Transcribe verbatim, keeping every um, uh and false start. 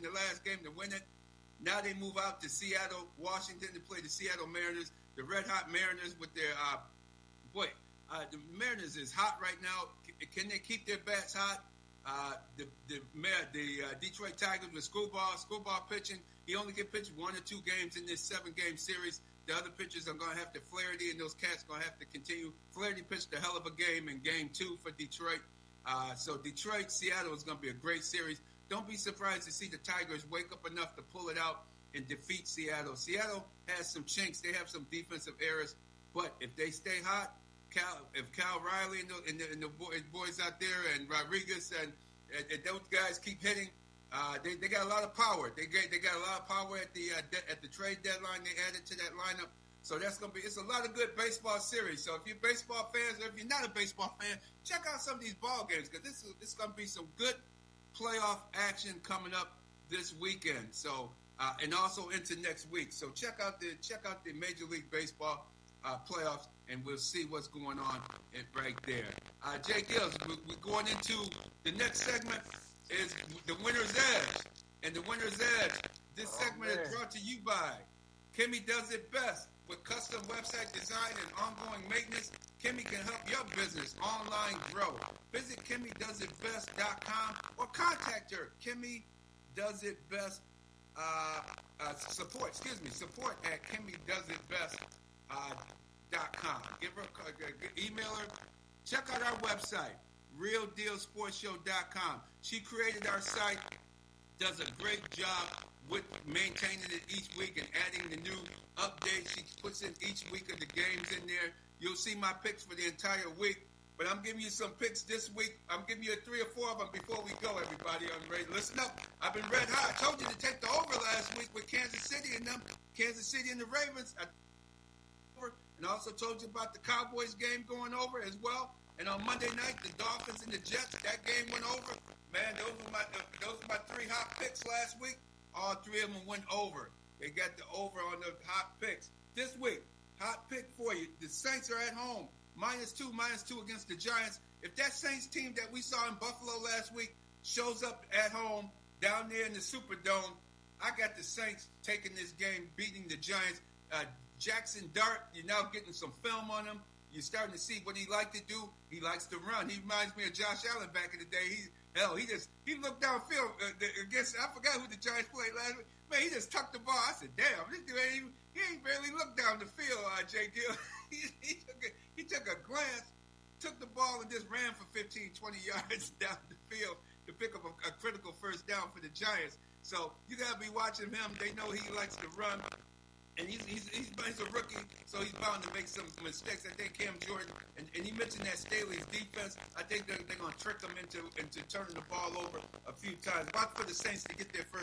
in the last game to win it. Now they move out to Seattle, Washington to play the Seattle Mariners, the Red Hot Mariners with their uh, boy. Uh, the Mariners is hot right now. Can they keep their bats hot? Uh, the the the uh, Detroit Tigers with Screwball, Screwball pitching. He only can pitch one or two games in this seven-game series. The other pitchers are going to have to Flaherty, and those cats going to have to continue. Flaherty pitched a hell of a game in Game Two for Detroit. Uh, so Detroit, Seattle is going to be a great series. Don't be surprised to see the Tigers wake up enough to pull it out and defeat Seattle. Seattle has some chinks. They have some defensive errors. But if they stay hot, Cal, if Cal Riley and the, and the, and the boys out there and Rodriguez and, and, and those guys keep hitting, uh, they, they got a lot of power. They get, they got a lot of power at the uh, de- at the trade deadline. They added to that lineup. So that's going to be – it's a lot of good baseball series. So if you're baseball fans or if you're not a baseball fan, check out some of these ball games because this is, this is going to be some good playoff action coming up this weekend. So uh, and also into next week. So check out the check out the Major League Baseball uh, playoffs, and we'll see what's going on right there. Uh, Jake Hills, we're going into the next segment is the Winner's Edge. And the Winner's Edge, this oh, segment man. is brought to you by Kimmy Does It Best. With custom website design and ongoing maintenance, Kimmy can help your business online grow. Visit Kimmy Does It Best dot com or contact her, Kimmy Does It Best uh, uh, support, excuse me, support at Kimmy Does It Best dot com. Give her a email her. Check out our website, Real Deal Sports Show dot com. She created our site, does a great job with maintaining it each week and adding the new updates. She puts in each week of the games in there. You'll see my picks for the entire week, but I'm giving you some picks this week. I'm giving you three or four of them before we go, everybody. I'm ready. Listen up. I've been red hot. I told you to take the over last week with Kansas City and them. Kansas City and the Ravens. I and also told you about the Cowboys game going over as well. And on Monday night, the Dolphins and the Jets, that game went over. Man, those were my those were my three hot picks last week. All three of them went over. They got the over on the hot picks. This week, hot pick for you. The Saints are at home. Minus two, minus two against the Giants. If that Saints team that we saw in Buffalo last week shows up at home down there in the Superdome, I got the Saints taking this game, beating the Giants. Uh, Jackson Dart, you're now getting some film on him. You're starting to see what he likes to do. He likes to run. He reminds me of Josh Allen back in the day. He Hell, he just, he looked downfield uh, against, I forgot who the Giants played last week. Man, he just tucked the ball. I said, damn, this dude ain't even, he ain't barely looked down the field, uh, J. Gill. he, he, took a, he took a glance, took the ball, and just ran for fifteen, twenty yards down the field to pick up a, a critical first down for the Giants. So you got to be watching him. They know he likes to run. And he's, he's, he's, he's a rookie, so he's bound to make some mistakes. I think Cam Jordan, and, and he mentioned that Staley's defense, I think they're, they're going to trick him into, into turning the ball over a few times. Watch for the Saints to get their first